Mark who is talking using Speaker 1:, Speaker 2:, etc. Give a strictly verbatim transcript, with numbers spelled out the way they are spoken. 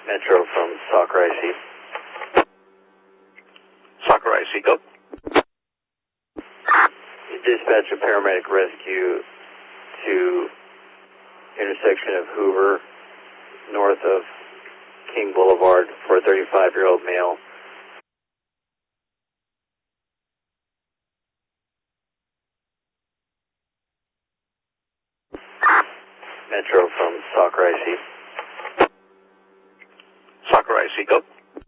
Speaker 1: Metro from Soccer I C.
Speaker 2: Soccer I C, go.
Speaker 1: Dispatch a paramedic rescue to intersection of Hoover, north of King Boulevard for a thirty-five-year-old male. Metro from Soccer I C.
Speaker 2: Soccer I C, go.